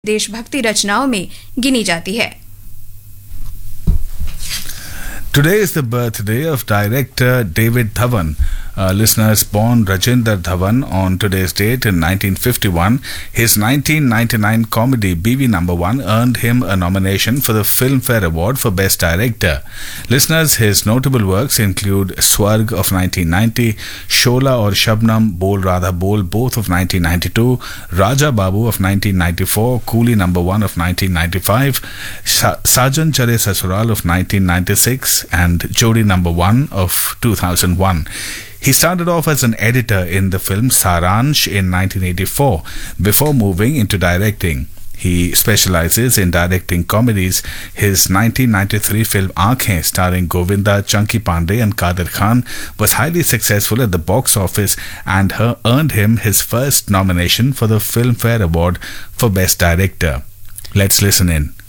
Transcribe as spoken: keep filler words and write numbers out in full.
देशभक्ति रचनाओं में गिनी जाती है। Today is the birthday of director David Dhawan. Uh, listeners, born Rajinder Dhawan on today's date in nineteen fifty-one, his nineteen ninety-nine comedy B V Number One earned him a nomination for the Filmfare Award for Best Director. Listeners, his notable works include Swarg of nineteen ninety, Shola or Shabnam Bol Radha Bol both of nineteen ninety-two, Raja Babu of nineteen ninety-four, Coolie Number One of nineteen ninety-five, Sa- Sajan Chale Sasural of nineteen ninety-six, and Jodi Number One of two thousand one. He started off as an editor in the film Saransh in nineteen eighty-four before moving into directing. He specializes in directing comedies. His nineteen ninety-three film Aankhein, starring Govinda, Chunky Pandey and Kader Khan, was highly successful at the box office and her earned him his first nomination for the Filmfare Award for Best Director. Let's listen in.